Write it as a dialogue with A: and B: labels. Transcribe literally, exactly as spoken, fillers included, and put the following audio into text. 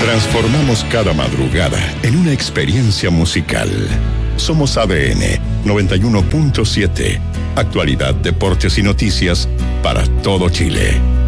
A: Transformamos cada madrugada en una experiencia musical. Somos A D N noventa y uno punto siete. Actualidad, deportes y noticias para todo Chile.